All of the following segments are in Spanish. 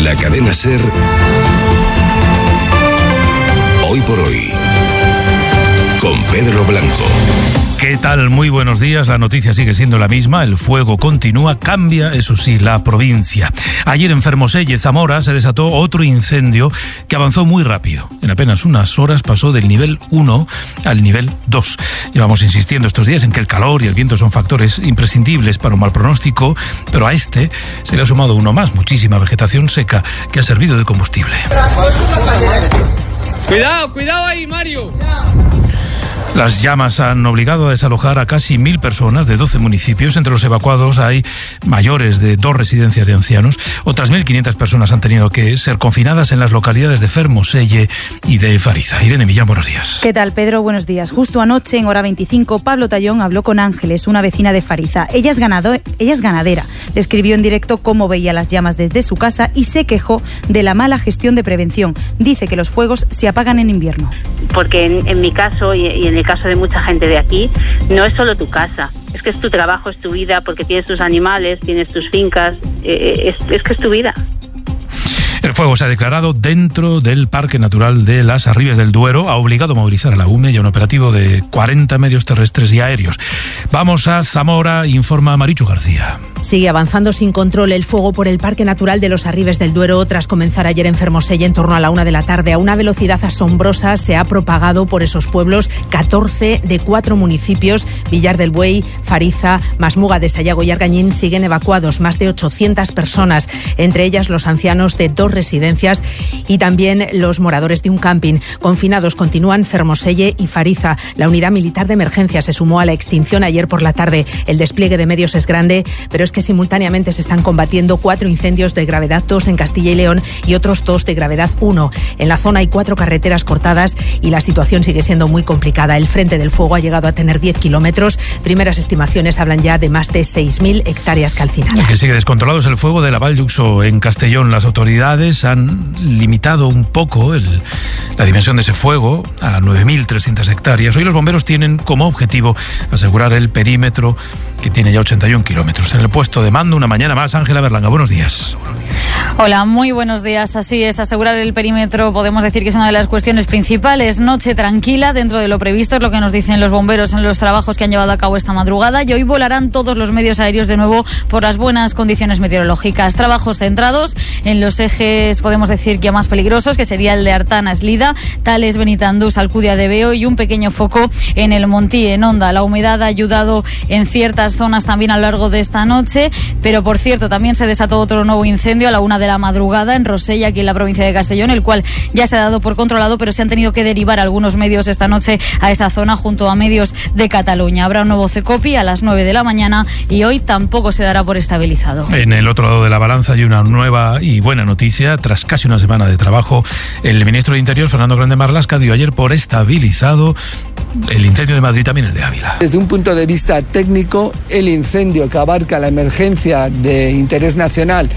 la cadena SER, Hoy por Hoy, con Pedro Blanco. ¿Qué tal? Muy buenos días. La noticia sigue siendo la misma. El fuego continúa. Cambia, eso sí, la provincia. Ayer en Fermoselle, Zamora, se desató otro incendio que avanzó muy rápido. En apenas unas horas pasó del nivel 1 al nivel 2. Llevamos insistiendo estos días en que el calor y el viento son factores imprescindibles para un mal pronóstico, pero a este se le ha sumado uno más, muchísima vegetación seca que ha servido de combustible. Cuidado ahí, Mario. Las llamas han obligado a desalojar a casi 1.000 personas de 12 municipios. Entre los evacuados hay mayores de 2 residencias de ancianos. Otras 1.500 personas han tenido que ser confinadas en las localidades de Fermoselle y de Fariza. Irene Millán, buenos días. ¿Qué tal, Pedro? Buenos días. Justo anoche, en hora 25, Pablo Tallón habló con Ángeles, una vecina de Fariza. Ella es ganadera. Le escribió en directo cómo veía las llamas desde su casa y se quejó de la mala gestión de prevención. Dice que los fuegos se apagan en invierno. Porque en mi caso y en el caso de mucha gente de aquí, no es solo tu casa, es que es tu trabajo, es tu vida, porque tienes tus animales, tienes tus fincas, es que es tu vida. El fuego se ha declarado dentro del Parque Natural de las Arribes del Duero. Ha obligado a movilizar a la UME y a un operativo de 40 medios terrestres y aéreos. Vamos a Zamora, informa Marichu García. Sigue avanzando sin control el fuego por el Parque Natural de los Arribes del Duero. Tras comenzar ayer en Fermoselle en torno a la 1 de la tarde, a una velocidad asombrosa se ha propagado por esos pueblos. 14 de 4 municipios, Villar del Buey, Fariza, Masmuga de Sayago y Argañín, siguen evacuados. Más de 800 personas, entre ellas los ancianos de 2 residencias y también los moradores de un camping. Confinados continúan Fermoselle y Fariza. La unidad militar de emergencia se sumó a la extinción ayer por la tarde. El despliegue de medios es grande, pero es que simultáneamente se están combatiendo 4 incendios de gravedad 2 en Castilla y León y otros 2 de gravedad 1. En la zona hay 4 carreteras cortadas y la situación sigue siendo muy complicada. El frente del fuego ha llegado a tener 10 kilómetros. Primeras estimaciones hablan ya de más de 6.000 hectáreas calcinadas. El que sigue descontrolado es el fuego de la Val d'Uxó en Castellón. Las autoridades han limitado un poco la dimensión de ese fuego a 9.300 hectáreas. Hoy los bomberos tienen como objetivo asegurar el perímetro, que tiene ya 81 kilómetros. En el puesto de mando, una mañana más, Ángela Berlanga. Buenos días. Hola, muy buenos días. Así es, asegurar el perímetro podemos decir que es una de las cuestiones principales. Noche tranquila dentro de lo previsto, es lo que nos dicen los bomberos en los trabajos que han llevado a cabo esta madrugada, y hoy volarán todos los medios aéreos de nuevo por las buenas condiciones meteorológicas. Trabajos centrados en los ejes, podemos decir que más peligrosos, que sería el de Artana, Eslida, Tales, Benitandús, Alcudia de Beo, y un pequeño foco en el Montí, en Onda. La humedad ha ayudado en ciertas zonas también a lo largo de esta noche, pero por cierto también se desató otro nuevo incendio a la 1 de la madrugada en Rosella, aquí en la provincia de Castellón, el cual ya se ha dado por controlado, pero se han tenido que derivar algunos medios esta noche a esa zona junto a medios de Cataluña. Habrá un nuevo CECOPI a las 9 de la mañana y hoy tampoco se dará por estabilizado. En el otro lado de la balanza hay una nueva y buena noticia. Tras casi una semana de trabajo, el ministro de Interior, Fernando Grande Marlaska, dio ayer por estabilizado el incendio de Madrid, también el de Ávila. Desde un punto de vista técnico, el incendio que abarca la emergencia de interés nacional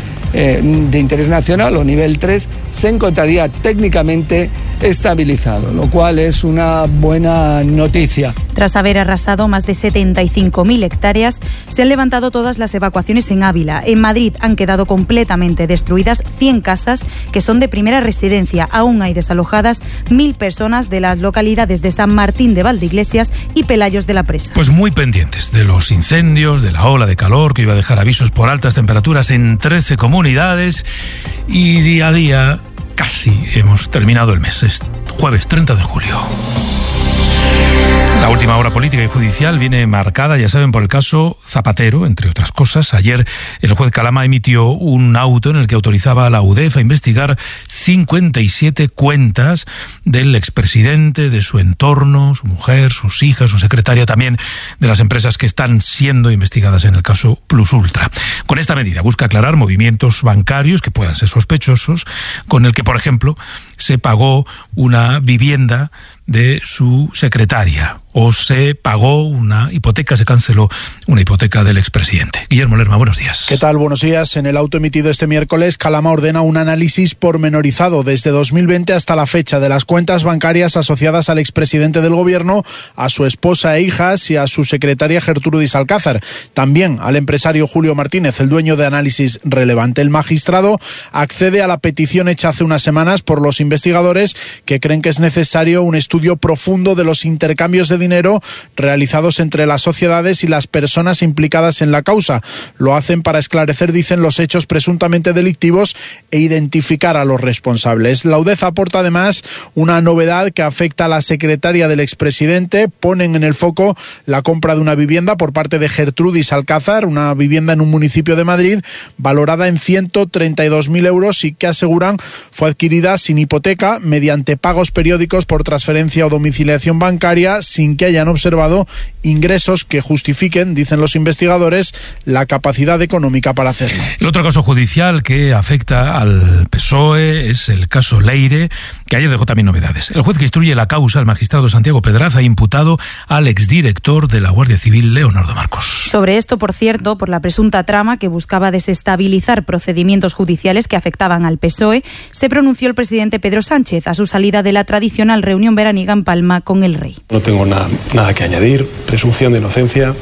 o nivel 3 se encontraría técnicamente estabilizado, lo cual es una buena noticia. Tras haber arrasado más de 75.000 hectáreas, se han levantado todas las evacuaciones en Ávila. En Madrid han quedado completamente destruidas 100 casas que son de primera residencia. Aún hay desalojadas 1.000 personas de las localidades de San Martín de Valdeiglesias y Pelayos de la Presa. Pues muy pendientes de los incendios, de la ola de calor que iba a dejar avisos por altas temperaturas en 13 comunidades, y día a día casi hemos terminado el mes. Es jueves 30 de julio. La última hora política y judicial viene marcada, ya saben, por el caso Zapatero, entre otras cosas. Ayer el juez Calama emitió un auto en el que autorizaba a la UDEF a investigar 57 cuentas del expresidente, de su entorno, su mujer, sus hijas, su secretaria, también de las empresas que están siendo investigadas en el caso Plus Ultra. Con esta medida busca aclarar movimientos bancarios que puedan ser sospechosos, con el que, por ejemplo, se pagó una vivienda de su secretaria o se pagó una hipoteca, se canceló una hipoteca del expresidente. Guillermo Lerma, buenos días. ¿Qué tal? Buenos días. En el auto emitido este miércoles, Calama ordena un análisis pormenorizado desde 2020 hasta la fecha de las cuentas bancarias asociadas al expresidente del gobierno, a su esposa e hijas y a su secretaria Gertrudis Alcázar. También al empresario Julio Martínez, el dueño de Análisis Relevante. El magistrado accede a la petición hecha hace unas semanas por los investigadores, que creen que es necesario un estudio profundo de los intercambios de dinero realizados entre las sociedades y las personas implicadas en la causa. Lo hacen para esclarecer, dicen, los hechos presuntamente delictivos e identificar a los responsables. La UDEZ aporta además una novedad que afecta a la secretaria del expresidente. Ponen en el foco la compra de una vivienda por parte de Gertrudis Alcázar, una vivienda en un municipio de Madrid valorada en 132.000 euros y que aseguran fue adquirida sin hipoteca, mediante pagos periódicos por transferencia o domiciliación bancaria, sin que hayan observado ingresos que justifiquen, dicen los investigadores, la capacidad económica para hacerlo. El otro caso judicial que afecta al PSOE es el caso Leire, que ayer dejó también novedades. El juez que instruye la causa, el magistrado Santiago Pedraz, ha imputado al exdirector de la Guardia Civil, Leonardo Marcos. Sobre esto, por cierto, por la presunta trama que buscaba desestabilizar procedimientos judiciales que afectaban al PSOE, se pronunció el presidente Pedro Sánchez a su salida de la tradicional reunión veraniega en Palma con el rey. No tengo nada que añadir, presunción de inocencia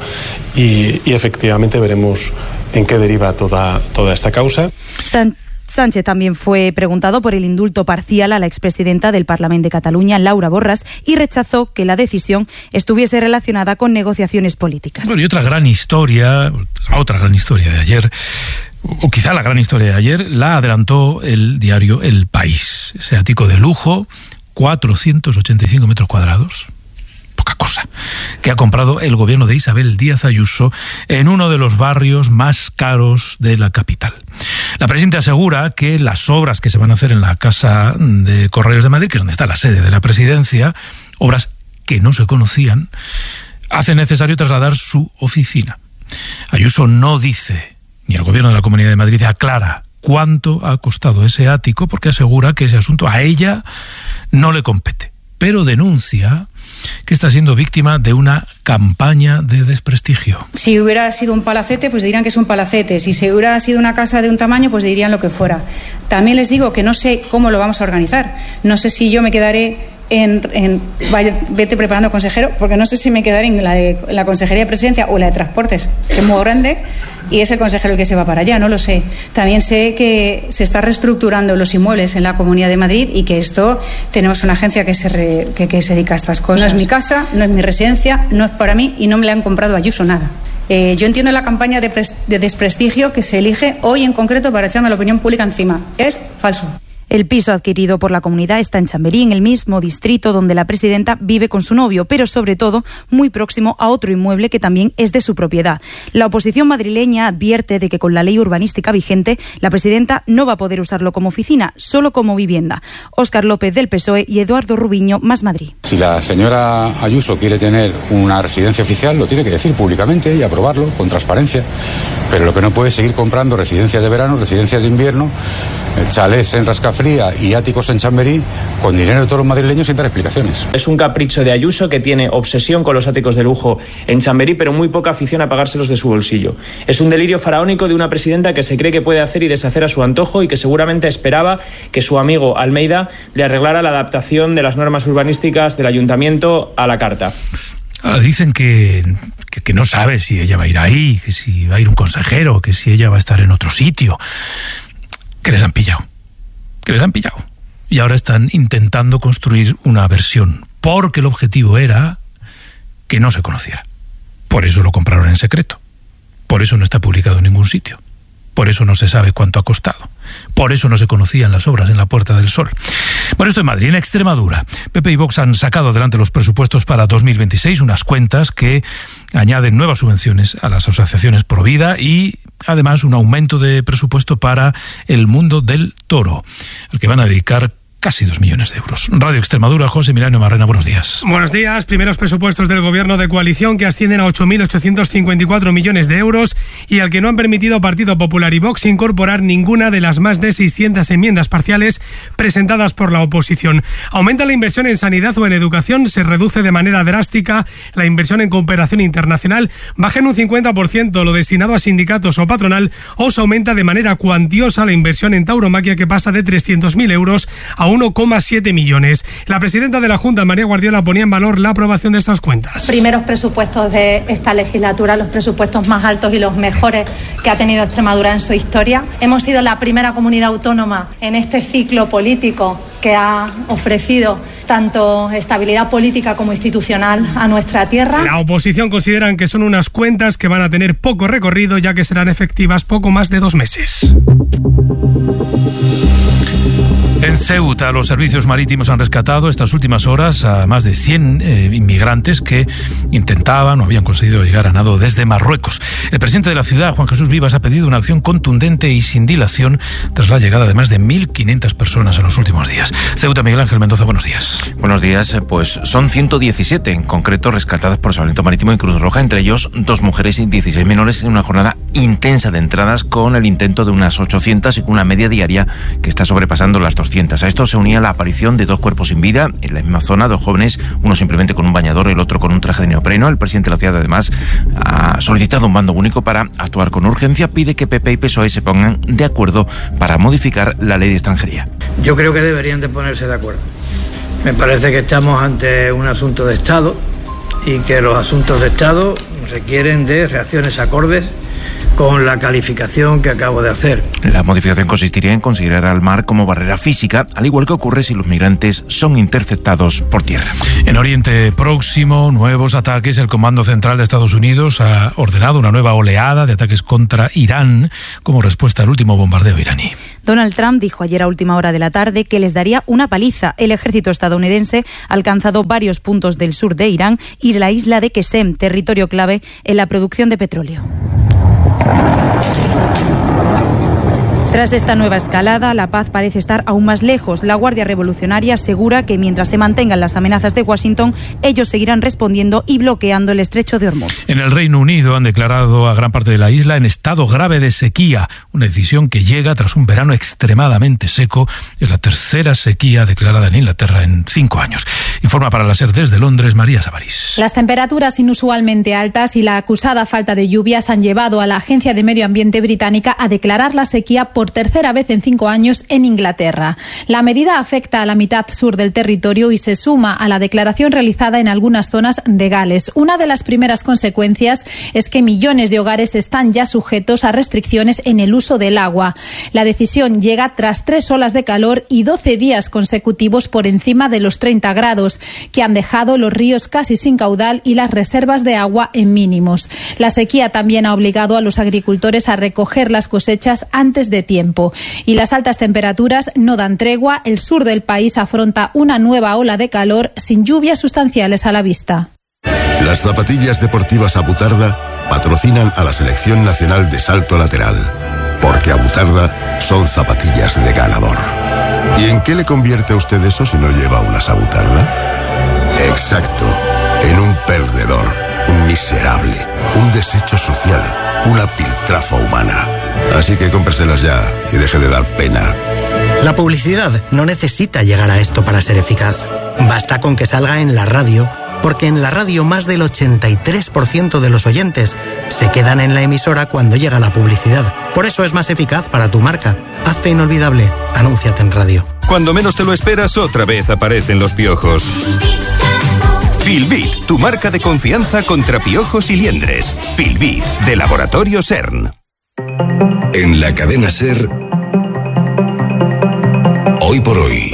y efectivamente veremos en qué deriva toda esta causa. Sánchez también fue preguntado por el indulto parcial a la expresidenta del Parlament de Cataluña, Laura Borràs, y rechazó que la decisión estuviese relacionada con negociaciones políticas. Bueno, y otra gran historia de ayer, o quizá la gran historia de ayer, la adelantó el diario El País. Ese ático de lujo, 485 metros cuadrados, poca cosa, que ha comprado el gobierno de Isabel Díaz Ayuso en uno de los barrios más caros de la capital. La presidenta asegura que las obras que se van a hacer en la Casa de Correos de Madrid, que es donde está la sede de la presidencia, obras que no se conocían, hace necesario trasladar su oficina. Ayuso no dice, ni el gobierno de la Comunidad de Madrid aclara cuánto ha costado ese ático, porque asegura que ese asunto a ella no le compete, pero denuncia que está siendo víctima de una campaña de desprestigio. Si hubiera sido un palacete, pues dirían que es un palacete. Si se hubiera sido una casa de un tamaño, pues dirían lo que fuera. También les digo que no sé cómo lo vamos a organizar. No sé si yo me quedaré vete preparando, consejero, porque no sé si me quedaré en la Consejería de Presidencia o en la de Transportes, que es muy grande, y es el consejero el que se va para allá, no lo sé. También sé que se está reestructurando los inmuebles en la Comunidad de Madrid y que esto, tenemos una agencia que se dedica a estas cosas. No es mi casa, no es mi residencia, no es para mí y no me la han comprado a Ayuso nada. Yo entiendo la campaña de desprestigio que se elige hoy en concreto para echarme la opinión pública encima. Es falso. El piso adquirido por la comunidad está en Chamberí, en el mismo distrito donde la presidenta vive con su novio, pero sobre todo muy próximo a otro inmueble que también es de su propiedad. La oposición madrileña advierte de que con la ley urbanística vigente, la presidenta no va a poder usarlo como oficina, solo como vivienda. Óscar López del PSOE y Eduardo Rubiño, Más Madrid. Si la señora Ayuso quiere tener una residencia oficial, lo tiene que decir públicamente y aprobarlo con transparencia. Pero lo que no puede es seguir comprando residencias de verano, residencias de invierno, chalés en Rascafría y áticos en Chamberí con dinero de todos los madrileños sin dar explicaciones. Es un capricho de Ayuso, que tiene obsesión con los áticos de lujo en Chamberí, pero muy poca afición a pagárselos de su bolsillo. Es un delirio faraónico de una presidenta que se cree que puede hacer y deshacer a su antojo y que seguramente esperaba que su amigo Almeida le arreglara la adaptación de las normas urbanísticas del ayuntamiento a la carta. Ahora dicen que no sabe si ella va a ir ahí, que si va a ir un consejero, que si ella va a estar en otro sitio. Que les han pillado. Y ahora están intentando construir una versión, porque el objetivo era que no se conociera. Por eso lo compraron en secreto. Por eso no está publicado en ningún sitio. Por eso no se sabe cuánto ha costado. Por eso no se conocían las obras en la Puerta del Sol. Bueno, esto en Madrid. En Extremadura, PP y Vox han sacado adelante los presupuestos para 2026, unas cuentas que añaden nuevas subvenciones a las asociaciones pro vida y además un aumento de presupuesto para el mundo del toro, al que van a dedicar casi 2 millones de euros. Radio Extremadura, José Milano Marrena, buenos días. Buenos días. Primeros presupuestos del Gobierno de coalición que ascienden a 8.854 millones de euros y al que no han permitido Partido Popular y Vox incorporar ninguna de las más de 600 enmiendas parciales presentadas por la oposición. Aumenta la inversión en sanidad o en educación, se reduce de manera drástica la inversión en cooperación internacional, baja en un 50% lo destinado a sindicatos o patronal, o se aumenta de manera cuantiosa la inversión en tauromaquia, que pasa de 300.000 euros a 1,7 millones. La presidenta de la Junta, María Guardiola, ponía en valor la aprobación de estas cuentas. Primeros presupuestos de esta legislatura, los presupuestos más altos y los mejores que ha tenido Extremadura en su historia. Hemos sido la primera comunidad autónoma en este ciclo político que ha ofrecido tanto estabilidad política como institucional a nuestra tierra. La oposición consideran que son unas cuentas que van a tener poco recorrido, ya que serán efectivas poco más de 2 meses. En Ceuta, los servicios marítimos han rescatado estas últimas horas a más de 100 inmigrantes que intentaban o habían conseguido llegar a nado desde Marruecos. El presidente de la ciudad, Juan Jesús Vivas, ha pedido una acción contundente y sin dilación tras la llegada de más de 1.500 personas en los últimos días. Ceuta, Miguel Ángel Mendoza, buenos días. Buenos días. Pues son 117 en concreto rescatadas por Salvamento Marítimo y Cruz Roja, entre ellos 2 mujeres y 16 menores, en una jornada intensa de entradas con el intento de unas 800 y con una media diaria que está sobrepasando las 200. A esto se unía la aparición de 2 cuerpos sin vida en la misma zona, 2 jóvenes, uno simplemente con un bañador y el otro con un traje de neopreno. El presidente de la ciudad, además, ha solicitado un mando único para actuar con urgencia. Pide que PP y PSOE se pongan de acuerdo para modificar la ley de extranjería. Yo creo que deberían de ponerse de acuerdo. Me parece que estamos ante un asunto de Estado y que los asuntos de Estado requieren de reacciones acordes con la calificación que acabo de hacer. La modificación consistiría en considerar al mar como barrera física, al igual que ocurre si los migrantes son interceptados por tierra. En Oriente Próximo, nuevos ataques. El Comando Central de Estados Unidos ha ordenado una nueva oleada de ataques contra Irán como respuesta al último bombardeo iraní. Donald Trump dijo ayer a última hora de la tarde que les daría una paliza. El ejército estadounidense ha alcanzado varios puntos del sur de Irán y de la isla de Qesem, territorio clave en la producción de petróleo. Tras esta nueva escalada, la paz parece estar aún más lejos. La Guardia Revolucionaria asegura que mientras se mantengan las amenazas de Washington, ellos seguirán respondiendo y bloqueando el estrecho de Hormuz. En el Reino Unido han declarado a gran parte de la isla en estado grave de sequía, una decisión que llega tras un verano extremadamente seco. Es la tercera sequía declarada en Inglaterra en 5 años. Informa para la SER desde Londres, María Sabarís. Las temperaturas inusualmente altas y la acusada falta de lluvias han llevado a la Agencia de Medio Ambiente británica a declarar la sequía por tercera vez en 5 años en Inglaterra. La medida afecta a la mitad sur del territorio y se suma a la declaración realizada en algunas zonas de Gales. Una de las primeras consecuencias es que millones de hogares están ya sujetos a restricciones en el uso del agua. La decisión llega tras 3 olas de calor y 12 días consecutivos por encima de los 30 grados, que han dejado los ríos casi sin caudal y las reservas de agua en mínimos. La sequía también ha obligado a los agricultores a recoger las cosechas antes de tiempo. Y las altas temperaturas no dan tregua. El sur del país afronta una nueva ola de calor sin lluvias sustanciales a la vista. Las zapatillas deportivas Abutarda patrocinan a la Selección Nacional de Salto Lateral, porque Abutarda son zapatillas de ganador. ¿Y en qué le convierte a usted eso si no lleva unas Abutarda? Exacto, en un perdedor, un miserable, un desecho social, una piltrafa humana. Así que cómpreselas ya y deje de dar pena. La publicidad no necesita llegar a esto para ser eficaz. Basta con que salga en la radio, porque en la radio más del 83% de los oyentes se quedan en la emisora cuando llega la publicidad. Por eso es más eficaz para tu marca. Hazte inolvidable, anúnciate en radio. Cuando menos te lo esperas, otra vez aparecen los piojos. Filbit, tu marca de confianza contra piojos y liendres. Filbit, de Laboratorio CERN. En la cadena SER, Hoy por Hoy,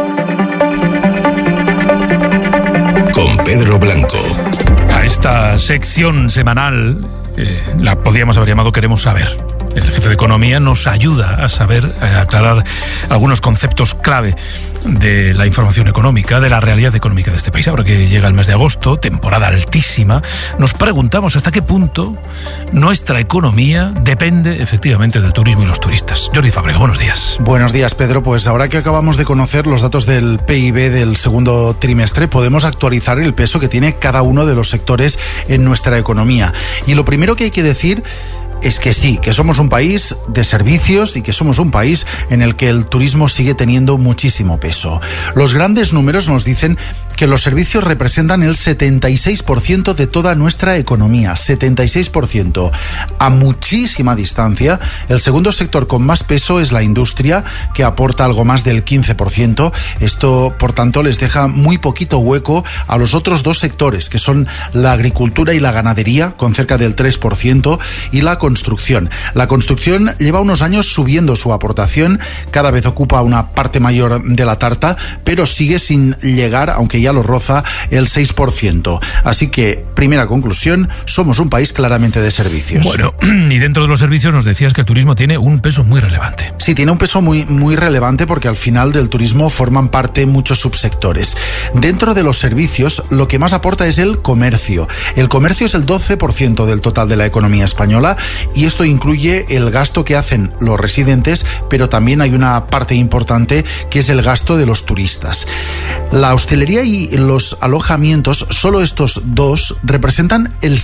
con Pedro Blanco. A esta sección semanal la podríamos haber llamado Queremos Saber. el jefe de Economía, nos ayuda a saber, a aclarar algunos conceptos clave de la información económica, de la realidad económica de este país. Ahora que llega el mes de agosto, temporada altísima, nos preguntamos hasta qué punto nuestra economía depende efectivamente del turismo y los turistas. Jordi Fábrega, buenos días. Buenos días, Pedro. Pues ahora que acabamos de conocer los datos del PIB del segundo trimestre, podemos actualizar el peso que tiene cada uno de los sectores en nuestra economía. Y lo primero que hay que decir es que sí, que somos un país de servicios y que somos un país en el que el turismo sigue teniendo muchísimo peso. Los grandes números nos dicen que los servicios representan el 76% de toda nuestra economía, 76%. A muchísima distancia, el segundo sector con más peso es la industria, que aporta algo más del 15%. Esto, por tanto, les deja muy poquito hueco a los otros dos sectores, que son la agricultura y la ganadería, con cerca del 3%, y la construcción. La construcción lleva unos años subiendo su aportación, cada vez ocupa una parte mayor de la tarta, pero sigue sin llegar, aunque ya lo roza, el 6%. Así que, primera conclusión, somos un país claramente de servicios. Bueno, y dentro de los servicios nos decías que el turismo tiene un peso muy relevante. Sí, tiene un peso muy relevante porque al final del turismo forman parte muchos subsectores. Dentro de los servicios, lo que más aporta es el comercio. El comercio es el 12% del total de la economía española y esto incluye el gasto que hacen los residentes, pero también hay una parte importante que es el gasto de los turistas. La hostelería y los alojamientos, solo estos dos, representan el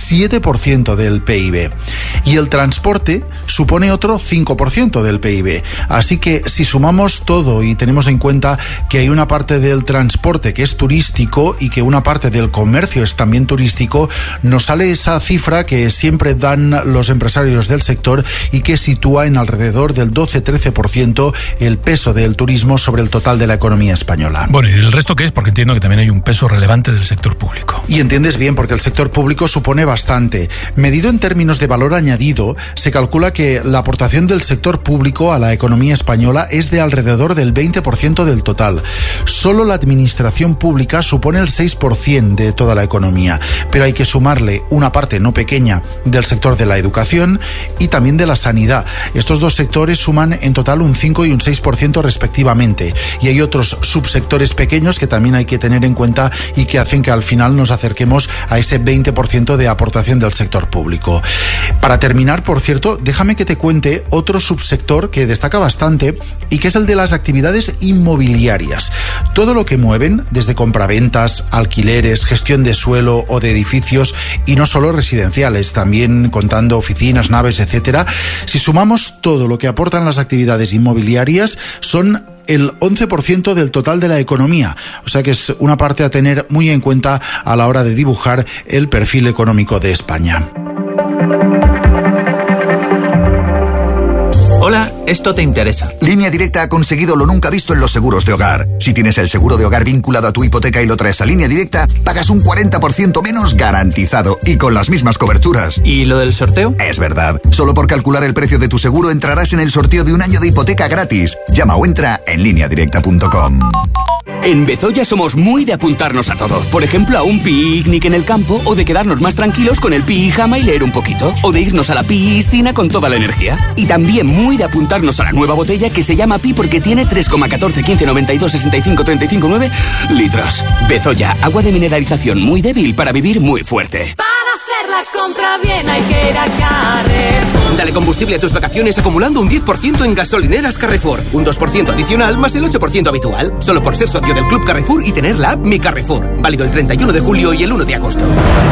7% del PIB. Y el transporte supone otro 5% del PIB. Así que si sumamos todo y tenemos en cuenta que hay una parte del transporte que es turístico y que una parte del comercio es también turístico, nos sale esa cifra que siempre dan los empresarios del sector y que sitúa en alrededor del 12-13% el peso del turismo sobre el total de la economía española. Bueno, ¿y el resto qué es? Porque entiendo que también hay un peso relevante del sector público. Y entiendes bien, porque el sector público supone bastante. Medido en términos de valor añadido, se calcula que la aportación del sector público a la economía española es de alrededor del 20% del total. Solo la administración pública supone el 6% de toda la economía, pero hay que sumarle una parte no pequeña del sector de la educación y también de la sanidad. Estos dos sectores suman en total un 5 y un 6% respectivamente. Y hay otros subsectores pequeños que también hay que tener en cuenta y que hacen que al final nos acerquemos a ese 20% de aportación del sector público. Para terminar, por cierto, déjame que te cuente otro subsector que destaca bastante y que es el de las actividades inmobiliarias. Todo lo que mueven, desde compraventas, alquileres, gestión de suelo o de edificios, y no solo residenciales, también contando oficinas, naves, etcétera. Si sumamos todo lo que aportan las actividades inmobiliarias, son el 11% del total de la economía. O sea que es una parte a tener muy en cuenta a la hora de dibujar el perfil económico de España. Hola, esto te interesa. Línea Directa ha conseguido lo nunca visto en los seguros de hogar. Si tienes el seguro de hogar vinculado a tu hipoteca y lo traes a Línea Directa, pagas un 40% menos garantizado y con las mismas coberturas. ¿Y lo del sorteo? Es verdad. Solo por calcular el precio de tu seguro entrarás en el sorteo de un año de hipoteca gratis. Llama o entra en lineadirecta.com. En Bezoya somos muy de apuntarnos a todo. Por ejemplo, a un picnic en el campo, o de quedarnos más tranquilos con el pijama y leer un poquito, o de irnos a la piscina con toda la energía. Y también muy de apuntarnos a la nueva botella que se llama Pi porque tiene 3,14, 15, 92, 65, 35, 9 litros. Bezoya, agua de mineralización muy débil para vivir muy fuerte. Para hacer la compra bien hay que ir a Carrefour. Dale combustible a tus vacaciones acumulando un 10% en gasolineras Carrefour. Un 2% adicional más el 8% habitual. Solo por ser socio del Club Carrefour y tener la app Mi Carrefour. Válido el 31 de julio y el 1 de agosto.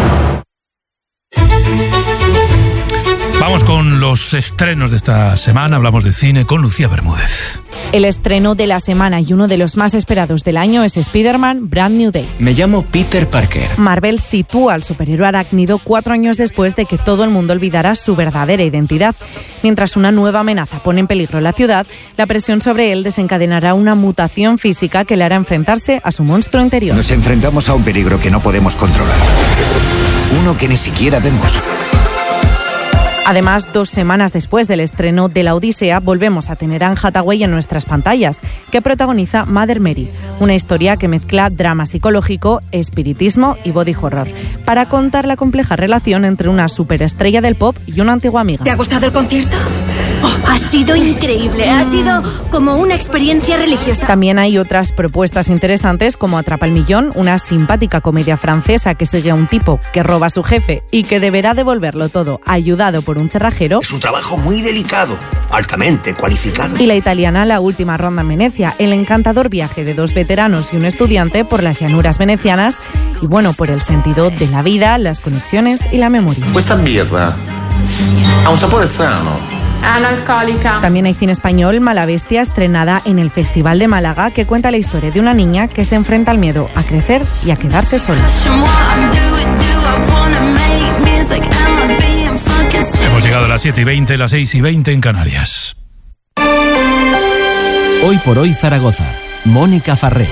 Vamos con los estrenos de esta semana. Hablamos de cine con Lucía Bermúdez. El estreno de la semana y uno de los más esperados del año es Spider-Man Brand New Day. Me llamo Peter Parker. Marvel sitúa al superhéroe arácnido 4 años después de que todo el mundo olvidara su verdadera identidad. Mientras una nueva amenaza pone en peligro la ciudad, la presión sobre él desencadenará una mutación física que le hará enfrentarse a su monstruo interior. Nos enfrentamos a un peligro que no podemos controlar. Uno que ni siquiera vemos. Además, 2 semanas después del estreno de La Odisea, volvemos a tener a Anne Hathaway en nuestras pantallas, que protagoniza Mother Mary, una historia que mezcla drama psicológico, espiritismo y body horror, para contar la compleja relación entre una superestrella del pop y una antigua amiga. ¿Te ha gustado el concierto? Ha sido increíble, ha sido como una experiencia religiosa. También hay otras propuestas interesantes como Atrapa el Millón, una simpática comedia francesa que sigue a un tipo que roba a su jefe y que deberá devolverlo todo ayudado por un cerrajero. Es un trabajo muy delicado, altamente cualificado. Y la italiana La Última Ronda en Venecia, el encantador viaje de dos veteranos y un estudiante por las llanuras venecianas y bueno, por el sentido de la vida, las conexiones y la memoria. Questa birra ha un sapore strano. No alcohólica. También hay cine español, Mala Bestia, estrenada en el Festival de Málaga, que cuenta la historia de una niña que se enfrenta al miedo a crecer y a quedarse sola. Hemos llegado a las 7:20, las 6:20 en Canarias. Hoy por hoy Zaragoza. Mónica Farré.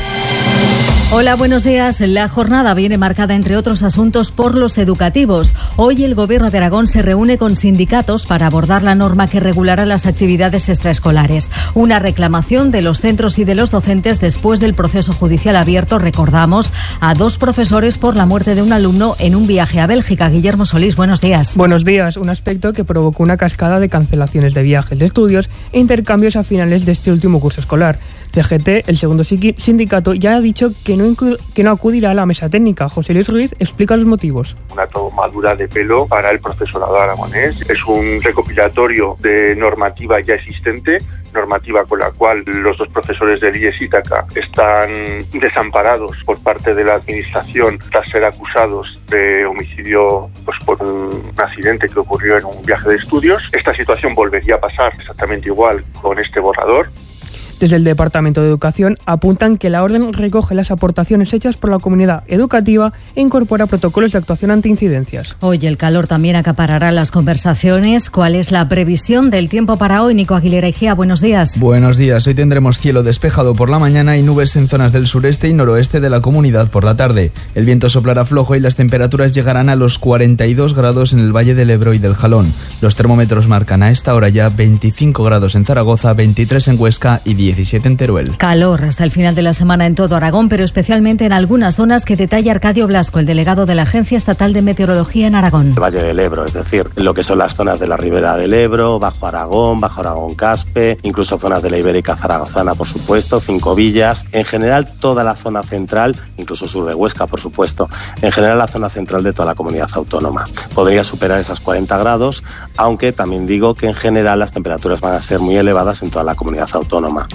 Hola, buenos días. La jornada viene marcada, entre otros asuntos, por los educativos. Hoy el Gobierno de Aragón se reúne con sindicatos para abordar la norma que regulará las actividades extraescolares. Una reclamación de los centros y de los docentes después del proceso judicial abierto, recordamos, a 2 profesores por la muerte de un alumno en un viaje a Bélgica. Guillermo Solís, buenos días. Buenos días. Un aspecto que provocó una cascada de cancelaciones de viajes de estudios e intercambios a finales de este último curso escolar. CGT, el segundo sindicato, ya ha dicho que no acudirá a la mesa técnica. José Luis Ruiz explica los motivos. Una tomadura de pelo para el profesorado aragonés. Es un recopilatorio de normativa ya existente, normativa con la cual los 2 profesores del IES Ítaca están desamparados por parte de la administración tras ser acusados de homicidio por un accidente que ocurrió en un viaje de estudios. Esta situación volvería a pasar exactamente igual con este borrador. Desde el Departamento de Educación apuntan que la orden recoge las aportaciones hechas por la comunidad educativa e incorpora protocolos de actuación ante incidencias. Hoy el calor también acaparará las conversaciones. ¿Cuál es la previsión del tiempo para hoy? Nico Aguilera Igea, buenos días. Buenos días. Hoy tendremos cielo despejado por la mañana y nubes en zonas del sureste y noroeste de la comunidad por la tarde. El viento soplará flojo y las temperaturas llegarán a los 42 grados en el Valle del Ebro y del Jalón. Los termómetros marcan a esta hora ya 25 grados en Zaragoza, 23 en Huesca y 17 en Teruel. Calor hasta el final de la semana en todo Aragón, pero especialmente en algunas zonas que detalla Arcadio Blasco, el delegado de la Agencia Estatal de Meteorología en Aragón. El Valle del Ebro, es decir, lo que son las zonas de la Ribera del Ebro, Bajo Aragón Caspe, incluso zonas de la Ibérica Zaragozana, por supuesto, Cinco Villas, en general toda la zona central, incluso sur de Huesca, por supuesto, en general la zona central de toda la comunidad autónoma. Podría superar esas 40 grados, aunque también digo que en general las temperaturas van a ser muy elevadas en toda la comunidad autónoma.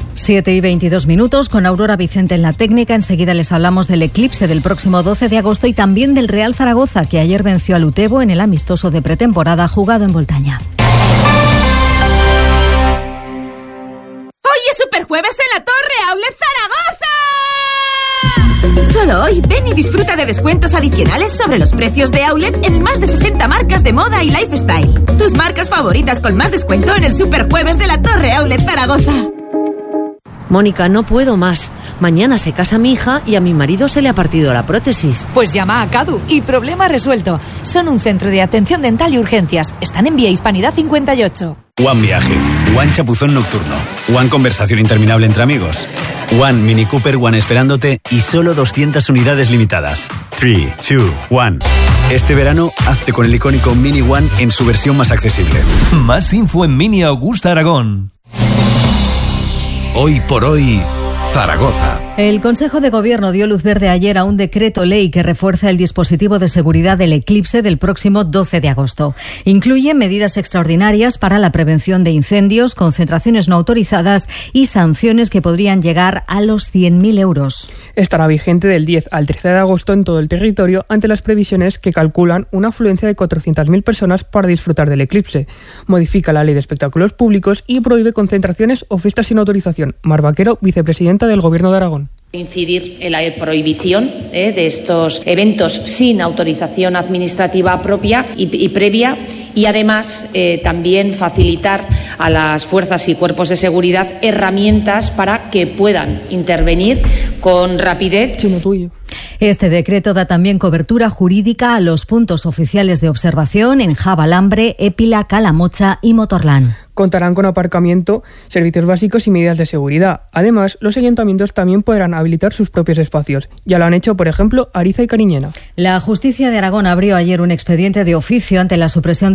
7:22, con Aurora Vicente en la técnica. Enseguida les hablamos del eclipse del próximo 12 de agosto y también del Real Zaragoza, que ayer venció al Utebo en el amistoso de pretemporada jugado en Voltaña. ¡Hoy es Superjueves en la Torre Outlet Zaragoza! Solo hoy ven y disfruta de descuentos adicionales sobre los precios de Outlet en más de 60 marcas de moda y lifestyle. Tus marcas favoritas con más descuento en el Superjueves de la Torre Outlet Zaragoza. Mónica, no puedo más. Mañana se casa mi hija y a mi marido se le ha partido la prótesis. Pues llama a Cadu y problema resuelto. Son un centro de atención dental y urgencias. Están en Vía Hispanidad 58. One Viaje, One Chapuzón Nocturno, One Conversación Interminable entre amigos, One Mini Cooper, One Esperándote y solo 200 unidades limitadas. 3, 2, 1. Este verano, hazte con el icónico Mini One en su versión más accesible. Más info en Mini Augusta Aragón. Hoy por hoy, Zaragoza. El Consejo de Gobierno dio luz verde ayer a un decreto ley que refuerza el dispositivo de seguridad del eclipse del próximo 12 de agosto. Incluye medidas extraordinarias para la prevención de incendios, concentraciones no autorizadas y sanciones que podrían llegar a los 100.000 euros. Estará vigente del 10 al 13 de agosto en todo el territorio ante las previsiones que calculan una afluencia de 400.000 personas para disfrutar del eclipse. Modifica la ley de espectáculos públicos y prohíbe concentraciones o fiestas sin autorización. Mar Vaquero, vicepresidenta del Gobierno de Aragón. Incidir en la prohibición de estos eventos sin autorización administrativa propia y previa y además también facilitar a las fuerzas y cuerpos de seguridad herramientas para que puedan intervenir con rapidez. Este decreto da también cobertura jurídica a los puntos oficiales de observación en Javalambre, Épila, Calamocha y Motorlán. Contarán con aparcamiento, servicios básicos y medidas de seguridad. Además, los ayuntamientos también podrán habilitar sus propios espacios. Ya lo han hecho, por ejemplo, Ariza y Cariñena. La Justicia de Aragón abrió ayer un expediente de oficio ante la supresión de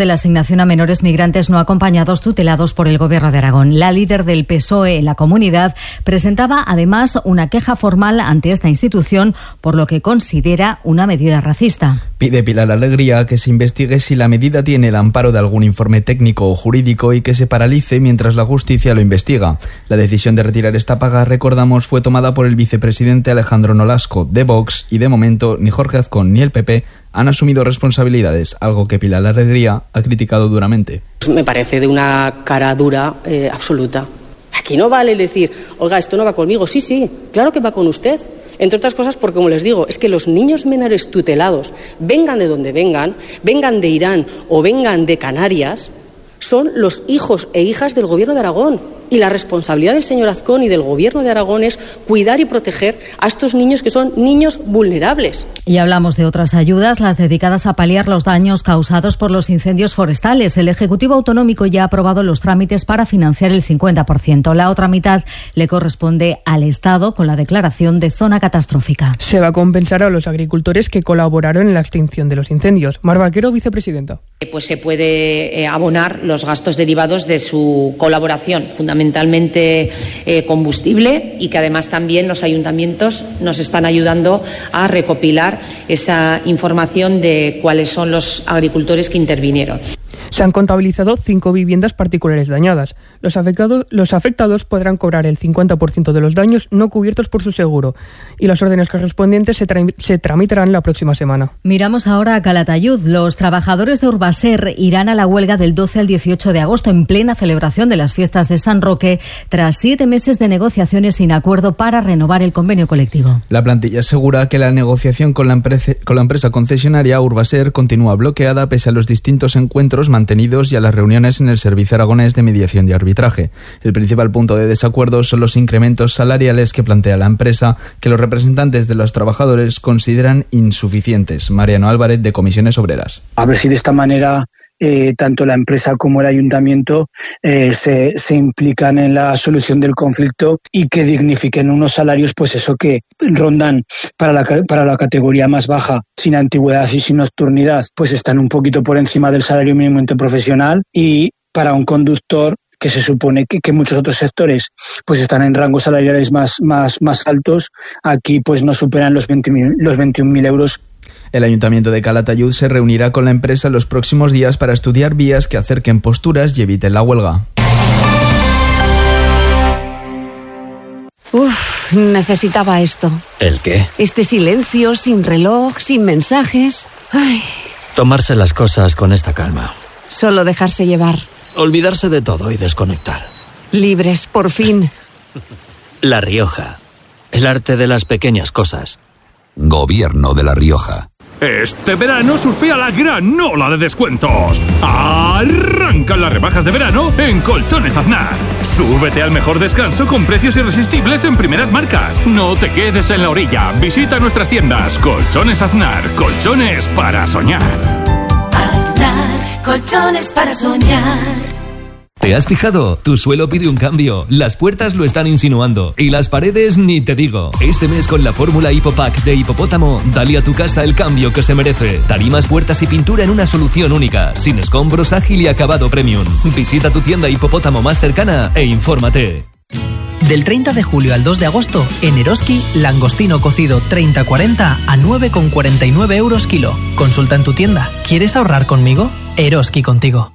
de la asignación a menores migrantes no acompañados tutelados por el Gobierno de Aragón. La líder del PSOE en la comunidad presentaba además una queja formal ante esta institución por lo que considera una medida racista. Pide Pilar Alegría que se investigue si la medida tiene el amparo de algún informe técnico o jurídico y que se paralice mientras la justicia lo investiga. La decisión de retirar esta paga, recordamos, fue tomada por el vicepresidente Alejandro Nolasco de Vox y de momento ni Jorge Azcón ni el PP han asumido responsabilidades, algo que Pilar Alegría ha criticado duramente. Me parece de una cara dura absoluta. Aquí no vale decir, oiga, esto no va conmigo. Sí, claro que va con usted. Entre otras cosas porque, como les digo, es que los niños menores tutelados, vengan de donde vengan de Irán o vengan de Canarias, son los hijos e hijas del Gobierno de Aragón. Y la responsabilidad del señor Azcón y del Gobierno de Aragón es cuidar y proteger a estos niños que son niños vulnerables. Y hablamos de otras ayudas, las dedicadas a paliar los daños causados por los incendios forestales. El Ejecutivo Autonómico ya ha aprobado los trámites para financiar el 50%. La otra mitad le corresponde al Estado con la declaración de zona catastrófica. Se va a compensar a los agricultores que colaboraron en la extinción de los incendios. Mar Vaquero, vicepresidenta. Pues se puede abonar los gastos derivados de su colaboración, fundamentalmente combustible, y que además también los ayuntamientos nos están ayudando a recopilar esa información de cuáles son los agricultores que intervinieron. Se han contabilizado 5 viviendas particulares dañadas. Los afectados podrán cobrar el 50% de los daños no cubiertos por su seguro y las órdenes correspondientes se tramitarán la próxima semana. Miramos ahora a Calatayud. Los trabajadores de Urbaser irán a la huelga del 12 al 18 de agosto en plena celebración de las fiestas de San Roque tras 7 meses de negociaciones sin acuerdo para renovar el convenio colectivo. La plantilla asegura que la negociación con la empresa concesionaria Urbaser continúa bloqueada pese a los distintos encuentros mantenidos y a las reuniones en el Servicio Aragonés de Mediación y Arbitraje. El principal punto de desacuerdo son los incrementos salariales que plantea la empresa, que los representantes de los trabajadores consideran insuficientes. Mariano Álvarez, de Comisiones Obreras. A ver si de esta manera tanto la empresa como el ayuntamiento se implican en la solución del conflicto y que dignifiquen unos salarios, pues eso, que rondan para la categoría más baja, sin antigüedad y sin nocturnidad, pues están un poquito por encima del salario mínimo interprofesional, y para un conductor que se supone que muchos otros sectores pues están en rangos salariales más altos, aquí pues no superan los 21.000 euros. El Ayuntamiento de Calatayud se reunirá con la empresa en los próximos días para estudiar vías que acerquen posturas y eviten la huelga. Necesitaba esto. ¿El qué? Este silencio, sin reloj, sin mensajes. Ay. Tomarse las cosas con esta calma. Solo dejarse llevar. Olvidarse de todo y desconectar. Libres, por fin. La Rioja. El arte de las pequeñas cosas. Gobierno de La Rioja. Este verano surfea la gran ola de descuentos. Arrancan las rebajas de verano en Colchones Aznar. Súbete al mejor descanso con precios irresistibles en primeras marcas. No te quedes en la orilla. Visita nuestras tiendas. Colchones Aznar. Colchones para soñar. Aznar. Colchones para soñar. ¿Te has fijado? Tu suelo pide un cambio, las puertas lo están insinuando y las paredes ni te digo. Este mes con la fórmula Hipopack de Hipopótamo, dale a tu casa el cambio que se merece. Tarimas, puertas y pintura en una solución única, sin escombros, ágil y acabado premium. Visita tu tienda Hipopótamo más cercana e infórmate. Del 30 de julio al 2 de agosto, en Eroski, langostino cocido 30-40 a 9,49 euros kilo. Consulta en tu tienda. ¿Quieres ahorrar conmigo? Eroski contigo.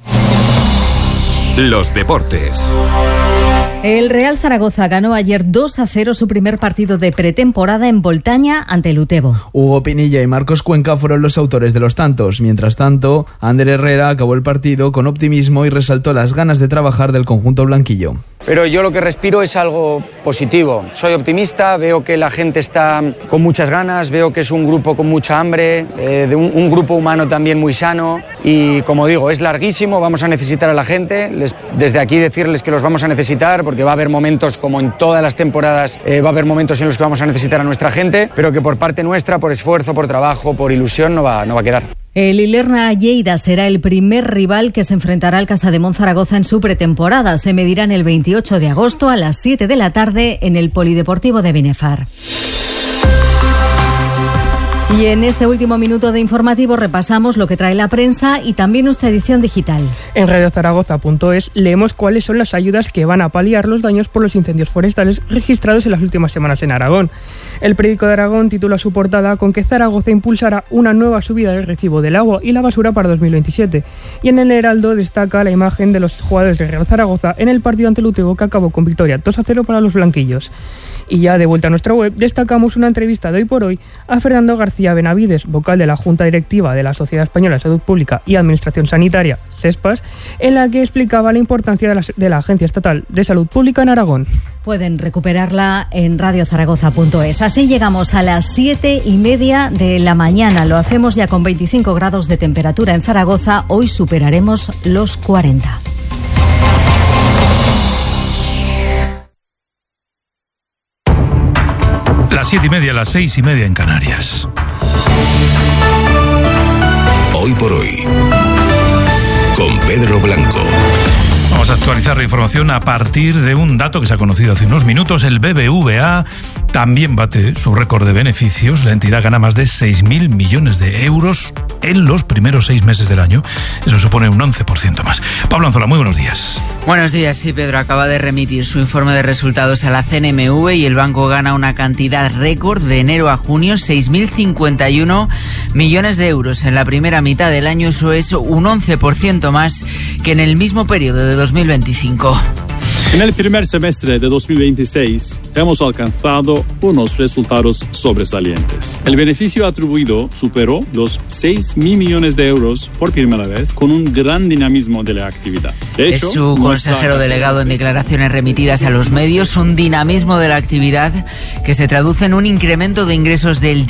Los deportes. El Real Zaragoza ganó ayer 2-0 su primer partido de pretemporada en Boltaña ante el Utebo. Hugo Pinilla y Marcos Cuenca fueron los autores de los tantos. Mientras tanto, Ander Herrera acabó el partido con optimismo y resaltó las ganas de trabajar del conjunto blanquillo. Pero yo lo que respiro es algo positivo. Soy optimista, veo que la gente está con muchas ganas, veo que es un grupo con mucha hambre, de un grupo humano también muy sano y, como digo, es larguísimo, vamos a necesitar a la gente. Desde aquí decirles que los vamos a necesitar porque va a haber momentos, como en todas las temporadas, va a haber momentos en los que vamos a necesitar a nuestra gente, pero que por parte nuestra, por esfuerzo, por trabajo, por ilusión, no va a quedar. El Ilerna Lleida será el primer rival que se enfrentará al Casademón Zaragoza en su pretemporada. Se medirán el 28 de agosto a las 7 de la tarde en el Polideportivo de Binefar. Y en este último minuto de informativo repasamos lo que trae la prensa y también nuestra edición digital. En radiozaragoza.es leemos cuáles son las ayudas que van a paliar los daños por los incendios forestales registrados en las últimas semanas en Aragón. El periódico de Aragón titula su portada con que Zaragoza impulsará una nueva subida del recibo del agua y la basura para 2027. Y en el Heraldo destaca la imagen de los jugadores de Real Zaragoza en el partido ante el UTV que acabó con victoria 2-0 para los blanquillos. Y ya de vuelta a nuestra web, destacamos una entrevista de Hoy por Hoy a Fernando García Benavides, vocal de la Junta Directiva de la Sociedad Española de Salud Pública y Administración Sanitaria, SESPAS, en la que explicaba la importancia de la Agencia Estatal de Salud Pública en Aragón. Pueden recuperarla en radiozaragoza.es. Así llegamos a las 7:30 de la mañana. Lo hacemos ya con 25 grados de temperatura en Zaragoza. Hoy superaremos los 40. Las 7:30, las 6:30 en Canarias. Hoy por hoy, con Pedro Blanco. Vamos a actualizar la información a partir de un dato que se ha conocido hace unos minutos. El BBVA también bate su récord de beneficios. La entidad gana más de 6.000 millones de euros en los primeros 6 meses del año. Eso supone un 11% más. Pablo Anzola, muy buenos días. Buenos días, sí, Pedro. Acaba de remitir su informe de resultados a la CNMV y el banco gana una cantidad récord de enero a junio, 6.051 millones de euros. En la primera mitad del año eso es un 11% más que en el mismo periodo de 2025. En el primer semestre de 2026 hemos alcanzado unos resultados sobresalientes. El beneficio atribuido superó los 6.000 millones de euros por primera vez, con un gran dinamismo de la actividad. De hecho, es su consejero delegado en declaraciones remitidas a los medios, un dinamismo de la actividad que se traduce en un incremento de ingresos del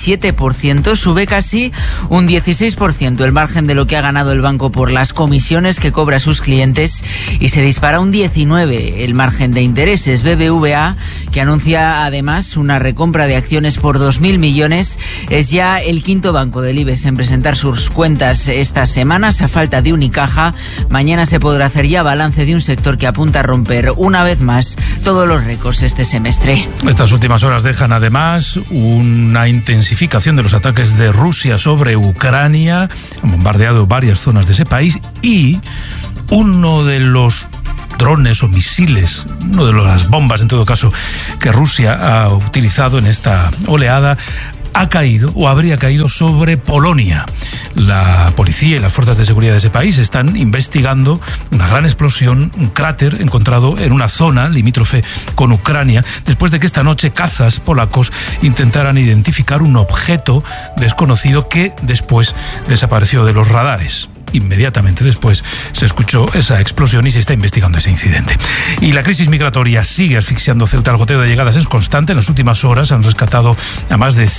17%, sube casi un 16% el margen de lo que ha ganado el banco por las comisiones que cobra a sus clientes y se dispara un 19% el margen de intereses. BBVA, que anuncia además una recompra de acciones por 2.000 millones, es ya el quinto banco del IBEX en presentar sus cuentas estas semanas a falta de Unicaja. Mañana se podrá hacer ya balance de un sector que apunta a romper una vez más todos los récords este semestre. Estas últimas horas dejan además una intensificación de los ataques de Rusia sobre Ucrania. Han bombardeado varias zonas de ese país y uno de los drones o misiles, una de las bombas en todo caso que Rusia ha utilizado en esta oleada, ha caído o habría caído sobre Polonia. La policía y las fuerzas de seguridad de ese país están investigando una gran explosión, un cráter encontrado en una zona limítrofe con Ucrania, después de que esta noche cazas polacos intentaran identificar un objeto desconocido que después desapareció de los radares. Inmediatamente después se escuchó esa explosión y se está investigando ese incidente. Y la crisis migratoria sigue asfixiando Ceuta. El goteo de llegadas es constante. En las últimas horas han rescatado a más de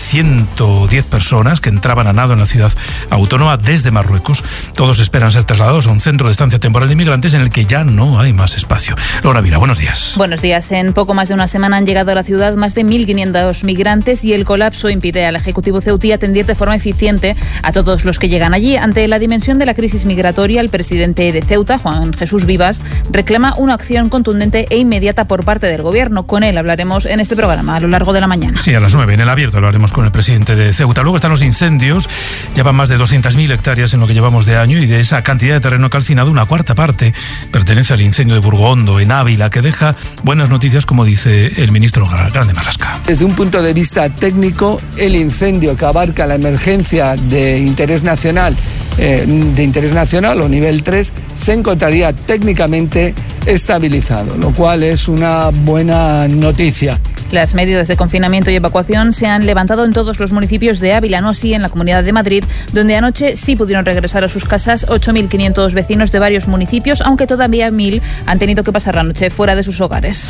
110 personas que entraban a nado en la ciudad autónoma desde Marruecos. Todos esperan ser trasladados a un centro de estancia temporal de inmigrantes en el que ya no hay más espacio. Laura Vila, buenos días. Buenos días. En poco más de una semana han llegado a la ciudad más de 1.500 migrantes y el colapso impide al Ejecutivo ceutí atender de forma eficiente a todos los que llegan allí. Ante la dimensión de la crisis migratoria, el presidente de Ceuta, Juan Jesús Vivas, reclama una acción contundente e inmediata por parte del Gobierno. Con él hablaremos en este programa a lo largo de la mañana. Sí, a las 9 en el abierto hablaremos con el presidente de Ceuta. Luego están los incendios. Ya van más de 200.000 hectáreas en lo que llevamos de año y de esa cantidad de terreno calcinado, una cuarta parte pertenece al incendio de Burgondo, en Ávila, que deja buenas noticias, como dice el ministro Grande Marlasca. Desde un punto de vista técnico, el incendio que abarca la emergencia de interés nacional o nivel 3 se encontraría técnicamente estabilizado, lo cual es una buena noticia. Las medidas de confinamiento y evacuación se han levantado en todos los municipios de Ávila, no así en la Comunidad de Madrid, donde anoche sí pudieron regresar a sus casas 8.500 vecinos de varios municipios, aunque todavía 1.000 han tenido que pasar la noche fuera de sus hogares.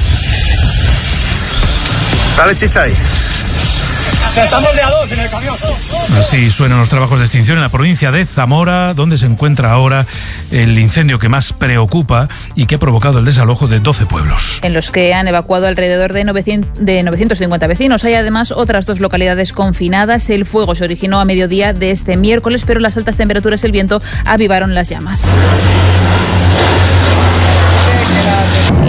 Dale, Chichay. Estamos de a dos en el camión. Así suenan los trabajos de extinción en la provincia de Zamora, donde se encuentra ahora el incendio que más preocupa y que ha provocado el desalojo de 12 pueblos. En los que han evacuado alrededor de 950 vecinos. Hay además otras 2 localidades confinadas. El fuego se originó a mediodía de este miércoles, pero las altas temperaturas y el viento avivaron las llamas.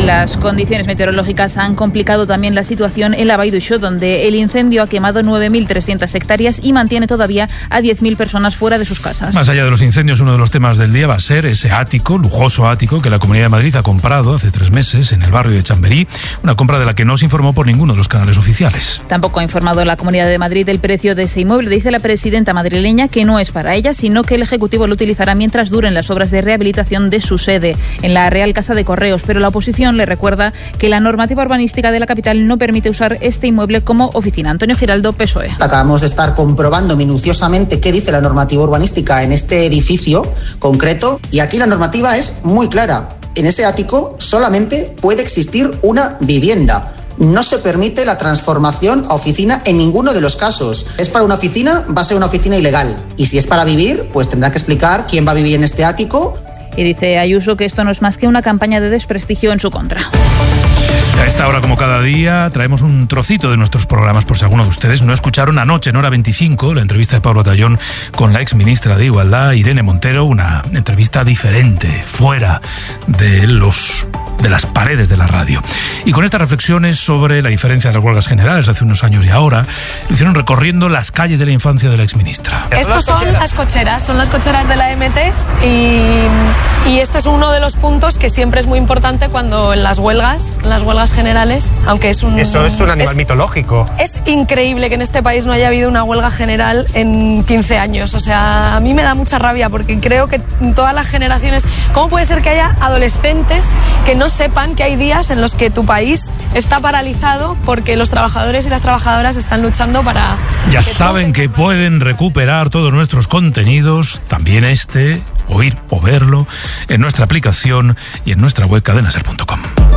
Las condiciones meteorológicas han complicado también la situación en la Vall d'Uixó, donde el incendio ha quemado 9.300 hectáreas y mantiene todavía a 10.000 personas fuera de sus casas. Más allá de los incendios, uno de los temas del día va a ser ese ático, lujoso ático, que la Comunidad de Madrid ha comprado hace 3 meses en el barrio de Chamberí, una compra de la que no se informó por ninguno de los canales oficiales. Tampoco ha informado la Comunidad de Madrid del precio de ese inmueble. Dice la presidenta madrileña que no es para ella, sino que el Ejecutivo lo utilizará mientras duren las obras de rehabilitación de su sede en la Real Casa de Correos, pero la oposición le recuerda que la normativa urbanística de la capital no permite usar este inmueble como oficina. Antonio Giraldo, PSOE. Acabamos de estar comprobando minuciosamente qué dice la normativa urbanística en este edificio concreto y aquí la normativa es muy clara. En ese ático solamente puede existir una vivienda. No se permite la transformación a oficina en ninguno de los casos. Es para una oficina, va a ser una oficina ilegal. Y si es para vivir, pues tendrá que explicar quién va a vivir en este ático. Y dice Ayuso que esto no es más que una campaña de desprestigio en su contra. A esta hora, como cada día, traemos un trocito de nuestros programas por si alguno de ustedes no escucharon anoche, en hora 25, la entrevista de Pablo Tallón con la exministra de Igualdad, Irene Montero, una entrevista diferente, fuera de las paredes de la radio. Y con estas reflexiones sobre la diferencia de las huelgas generales hace unos años y ahora, lo hicieron recorriendo las calles de la infancia de la exministra. Estos son las cocheras de la MT y este es uno de los puntos que siempre es muy importante cuando en las huelgas generales, aunque es un... Eso es un animal mitológico. Es increíble que en este país no haya habido una huelga general en 15 años. O sea, a mí me da mucha rabia porque creo que en todas las generaciones... ¿Cómo puede ser que haya adolescentes que no sepan que hay días en los que tu país está paralizado porque los trabajadores y las trabajadoras están luchando para... Ya saben que pueden recuperar todos nuestros contenidos, también oír o verlo, en nuestra aplicación y en nuestra web cadenaser.com.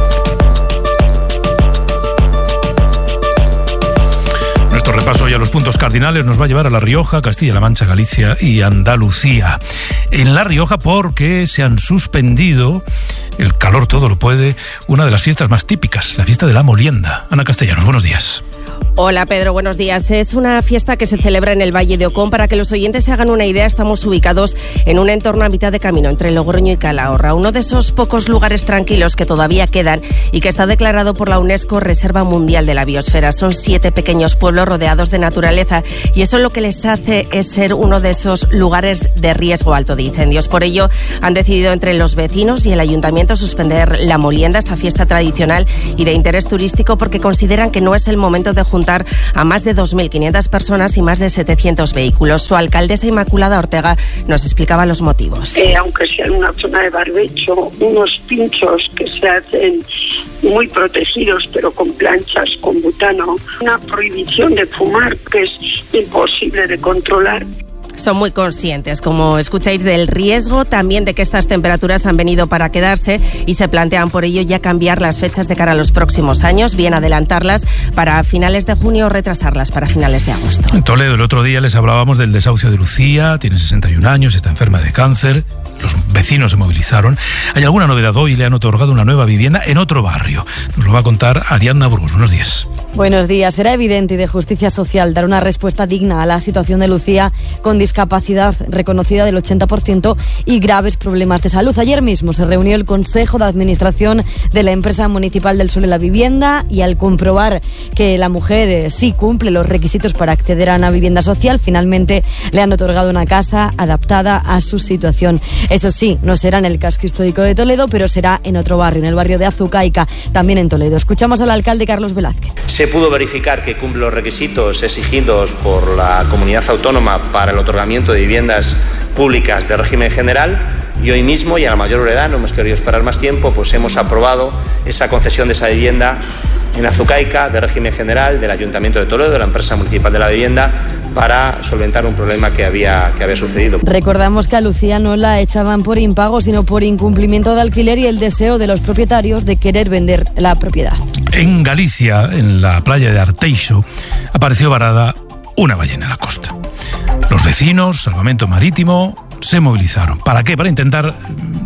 Nuestro repaso ya a los puntos cardinales nos va a llevar a La Rioja, Castilla-La Mancha, Galicia y Andalucía. En La Rioja porque se han suspendido, el calor todo lo puede, una de las fiestas más típicas, la fiesta de la molienda. Ana Castellanos, buenos días. Hola Pedro, buenos días. Es una fiesta que se celebra en el Valle de Ocón. Para que los oyentes se hagan una idea, estamos ubicados en un entorno a mitad de camino entre Logroño y Calahorra, uno de esos pocos lugares tranquilos que todavía quedan y que está declarado por la UNESCO Reserva Mundial de la Biosfera. Son 7 pequeños pueblos rodeados de naturaleza y eso lo que les hace es ser uno de esos lugares de riesgo alto de incendios. Por ello han decidido entre los vecinos y el ayuntamiento suspender la molienda, esta fiesta tradicional y de interés turístico, porque consideran que no es el momento de juntar a más de 2.500 personas y más de 700 vehículos. Su alcaldesa Inmaculada Ortega nos explicaba los motivos. Aunque sea en una zona de barbecho, unos pinchos que se hacen muy protegidos, pero con planchas, con butano, una prohibición de fumar que es imposible de controlar. Son muy conscientes, como escucháis, del riesgo, también de que estas temperaturas han venido para quedarse y se plantean por ello ya cambiar las fechas de cara a los próximos años, bien adelantarlas para finales de junio o retrasarlas para finales de agosto. En Toledo el otro día les hablábamos del desahucio de Lucía, tiene 61 años, está enferma de cáncer, los vecinos se movilizaron. ¿Hay alguna novedad hoy? Le han otorgado una nueva vivienda en otro barrio. Nos lo va a contar Ariadna Burgos. Buenos días. Buenos días. Será evidente y de justicia social dar una respuesta digna a la situación de Lucía con discapacidad reconocida del 80% y graves problemas de salud. Ayer mismo se reunió el Consejo de Administración de la Empresa Municipal del Suelo y la Vivienda y al comprobar que la mujer sí cumple los requisitos para acceder a una vivienda social, finalmente le han otorgado una casa adaptada a su situación. Eso sí, no será en el casco histórico de Toledo, pero será en otro barrio, en el barrio de Azucaica, también en Toledo. Escuchamos al alcalde Carlos Velázquez. Se pudo verificar que cumple los requisitos exigidos por la comunidad autónoma para el otorgamiento de viviendas públicas de régimen general y hoy mismo, y a la mayor brevedad, no hemos querido esperar más tiempo, pues hemos aprobado esa concesión de esa vivienda en Azucaica de régimen general del Ayuntamiento de Toledo, de la Empresa Municipal de la Vivienda, para solventar un problema que había sucedido. Recordamos que a Lucía no la echaban por impago, sino por incumplimiento de alquiler y el deseo de los propietarios de querer vender la propiedad. En Galicia, en la playa de Arteixo, apareció varada una ballena en la costa. Los vecinos, Salvamento Marítimo, se movilizaron. ¿Para qué? Para intentar